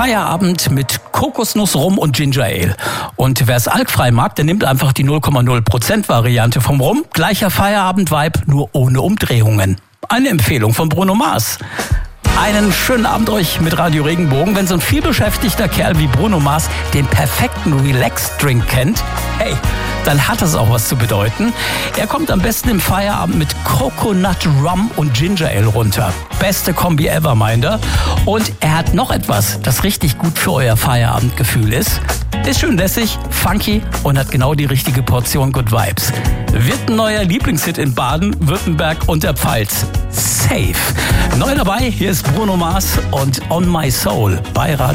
Feierabend mit Kokosnuss, Rum und Ginger Ale. Und wer es alkfrei mag, der nimmt einfach die 0,0% Variante vom Rum. Gleicher Feierabend-Vibe, nur ohne Umdrehungen. Eine Empfehlung von Bruno Mars. Einen schönen Abend euch mit Radio Regenbogen. Wenn so ein vielbeschäftigter Kerl wie Bruno Mars den perfekten Relax-Drink kennt, hey, dann hat das auch was zu bedeuten. Er kommt am besten im Feierabend mit Coconut Rum und Ginger Ale runter. Beste Kombi ever, meint er. Und er hat noch etwas, das richtig gut für euer Feierabendgefühl ist. Ist schön lässig, funky und hat genau die richtige Portion Good Vibes. Wird ein neuer Lieblingshit in Baden, Württemberg und der Pfalz. Safe. Neu dabei, hier ist Bruno Mars und On My Soul bei Radio